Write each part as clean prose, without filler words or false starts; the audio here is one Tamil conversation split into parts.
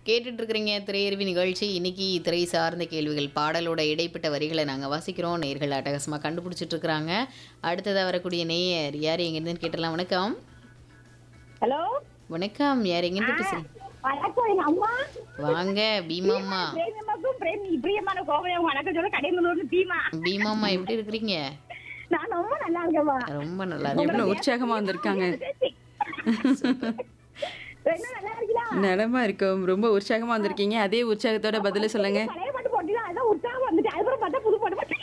கேட்டுட்டு இருக்கிறீங்க திரையருவி நிகழ்ச்சி. இன்னைக்கு திரை சார்ந்த கேள்விகள், பாடலோட இடைப்பட்ட வரிகளை நாங்கள் வாசிக்கிறோம். நேர்கள் அட்டகாசமாக கண்டுபிடிச்சிட்டு இருக்கிறாங்க. அடுத்ததாக வரக்கூடிய நேயர் யார் எங்கேருந்துன்னு கேட்டலாம். வணக்கம். ஹலோ வணக்கம், யார் எங்கேருந்து பேசுறீங்க? வணக்கம் எங்க அம்மா. வாங்க பீமாம்மா. பிரேமமாக்கும் பிரியமான கோவையும் வணக்கம் சொல்ல கடைமலூர்னு பீமா. பீமாம்மா எப்படி இருக்கிறீங்க? நான் ரொம்ப நல்லா இருக்கேம்மா. ரொம்ப நல்லா இருக்கு. எவ்வளவு உற்சாகமா வந்திருக்காங்க. என்ன நல்லா இருக்கீங்களா? நலமா இருக்கும். ரொம்ப உற்சாகமா வந்திருக்கீங்க. அதே உற்சாகத்தோட பதில சொல்லுங்க. பழைய பாட்டு போட்டீங்களா? அதான் உற்சாகம் வந்துட்டு அதுக்கப்புறம் பார்த்தா புது பாட்டு போட்டீங்க.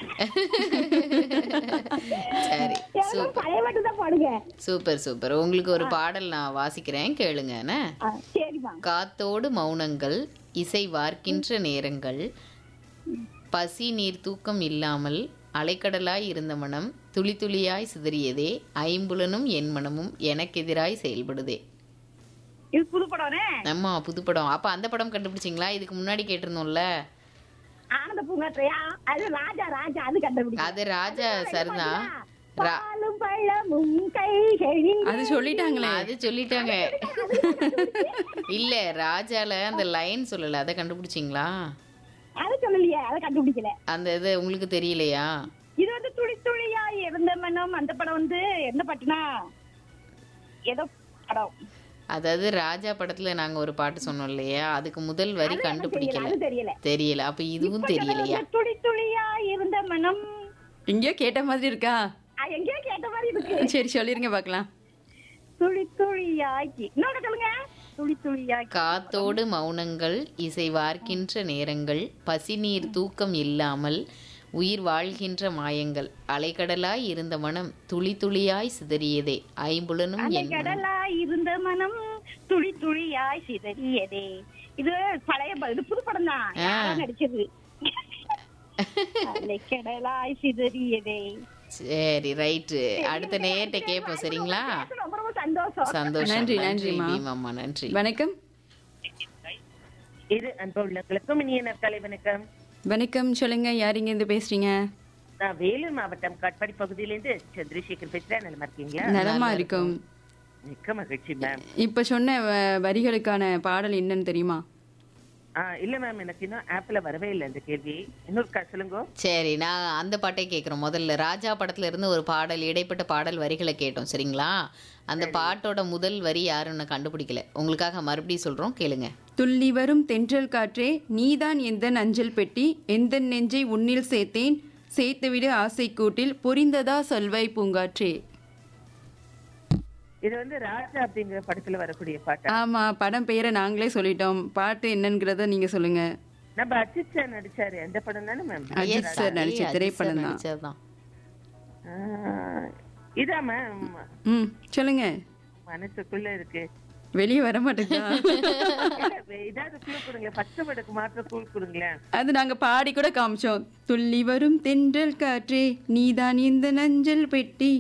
சரி, எவ்வளவு பழைய பாட்டு தான் பாடுங்க. Super super. உங்களுக்கு ஒரு பாடல் நான் வாசிக்கிறேன், கேளுங்க. சரிம்மா. காத்தோடு மௌனங்கள், இசை வார்க்கின்ற நேரங்கள், பசி நீர் தூக்கம் இல்லாமல் அலைக்கடலாய் இருந்த மனம் துளி துளியாய் சிதறியதே, ஐம்புலனும் என் மனமும் எனக்கெதிராய் செயல்படுதே. இது புது படம்னே. ஆமா, புது படம். அப்ப அந்த படம் கண்டுபிடிச்சிங்களா? இதுக்கு முன்னாடி கேட்டிருந்தோம்ல, ஆனந்த பூங்காற்றையா? அது ராஜா ராஜா அது கண்டுபிடிச்சு. அது ராஜா சரிதான். பாலும் பழமும் கைகளில் அது சொல்லிட்டாங்களே. அது சொல்லிட்டாங்க. இல்ல, ராஜால அந்த லைன் சொல்லல, அதை கண்டுபிடிச்சிங்களா? அது சொல்லலையே, அதை கண்டுபிடிக்கல. அந்த இது உங்களுக்கு தெரியலையா? இது வந்து துளி துளியா இருந்த மனம். அந்த படம் வந்து என்ன பாட்டுனா ஏதோ படம். அதாவது ராஜா படத்துல நாங்க ஒரு பாட்டு சொன்னோம் இல்லையா, அதுக்கு முதல் வரி கண்டுபிடிக்கல. அது தெரியல. தெரியல. அப்ப இதுவும் தெரியலையா? துளி துளியா இருந்த மனம். எங்கேயோ கேட்ட மாதிரி இருக்கா? எங்கேயோ கேட்ட மாதிரி இருக்கு. சரி, சொல்லிருங்க பாக்கலாம். துளி துளியாக்கி இன்னொன்னு சொல்லுங்க. துளி துளியாக்கி. காத்தோடு மௌனங்கள், இசை வார்க்கின்ற நேரங்கள், பசி நீர் தூக்கம் இல்லாமல் உயிர் வாழ்கின்ற மாயங்கள், அலைக்கடலாய் இருந்த மனம் துளி துளியாய் சிதறியதே, ஐம்புலனும் என் மனம். கடலாய் இருந்த மனம் துளி துளியாய் சிதறியதே. இது பழைய இது புது படம் தான் நடிச்சது. அலைக்கடலாய் சிதறியதே. சரி, ரைட்டு. அடுத்த நேரத்தை கேட்போம், சரிங்களா? ரொம்ப ரொம்ப சந்தோஷம். சந்தோஷம். நன்றி, நன்றி நன்றிம்மா. பீமாம்மா, நன்றி. வணக்கம். இது அன்புள்ளங்களுக்கும் இனிய நற்காலை வணக்கம். வணக்கம், சொல்லுங்க. யார் இங்க இருந்து பேசுறீங்க? நான் வேலூர் மாவட்டம் காட்பாடி பகுதியிலிருந்து சந்திரசேகர் பேசுறேன். நல்லா இருக்கீங்களா? நலமா இருக்கும். மிக்க மகிழ்ச்சி மேம். இப்ப சொன்ன வரிகளுக்கான பாடல் என்னன்னு தெரியுமா? இல்ல மேம், எனக்கு இன்னும் ஆப்ல வரவே இல்லை இந்த கேள்வி. இன்னொரு சொல்லுங்க. சரி, நான் அந்த பாட்டை கேட்குறோம். முதல்ல ராஜா படத்துல இருந்து ஒரு பாடல், இடைப்பட்ட பாடல் வரிகளை கேட்டோம், சரிங்களா? அந்த பாட்டோட முதல் வரி யாருன்னு கண்டுபிடிக்கல. உங்களுக்காக மறுபடியும் சொல்றோம், கேளுங்க. துள்ளி வரும் தென்றல் காற்றே, நீதான் எந்தன் அஞ்சல் பெட்டி, எந்தன் நெஞ்சை உன்னில் சேர்த்தேன், சேர்த்துவிடு ஆசை கூட்டில், புரிந்ததா சொல்வாய் பூங்காற்றே. இது வந்து ராஜா அப்படிங்கிற படத்துல வரக்கூடிய பாட்டு. ஆமா, படம் பெயரை நாங்களே சொல்லிட்டோம். பாட்டு என்னங்கிறத நீங்க சொல்லுங்க. நம்ம அஜித் சார் நடிச்சாரு அந்த படம் தானே மேம்? அஜித் சார் நடிச்ச திரைப்படம் தான். நடிச்சதுதான். இதா மேம்? சொல்லுங்க. மனசுக்குள்ள இருக்கு, வெளியே வர மாட்டேங்குதா? ஏதாவது குழு கொடுங்க. பச்சை படக்கு மாத்திரம் குழு கொடுங்களேன். அது நாங்க பாடி கூட காமிச்சோம். துள்ளி வரும் தென்றல் காற்றே, நீதான் இந்த நஞ்சல் பெட்டி.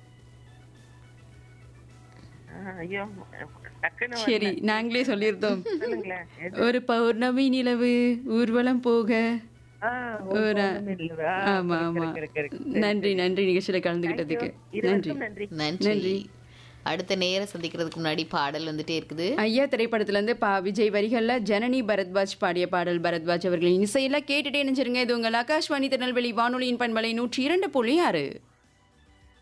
ஐயோ, டக்குன்னு சரி, நாங்களே சொல்லியிருந்தோம். சொல்லுங்களேன். ஒரு பௌர்ணமி நிலவு ஊர்வலம் போக. ஆமா ஆமா. நன்றி நன்றி, நிகழ்ச்சியில கலந்துகிட்டதுக்கு நன்றி. நன்றி. அடுத்த நேரம் சந்திக்கிறதுக்கு முன்னாடி பாடல் வந்துட்டே இருக்குது. ஐயா திரைப்படத்துல இருந்து விஜய் வரிகள்ல ஜனனி பரத்வாஜ் பாடிய பாடல். பரத்வாஜ் அவர்களின் இசையில கேட்டுட்டே நினைச்சிருங்க. இது உங்கள் ஆகாஷ்வாணி திருநெல்வேலி வானொலியின் பண்பலை 102.6.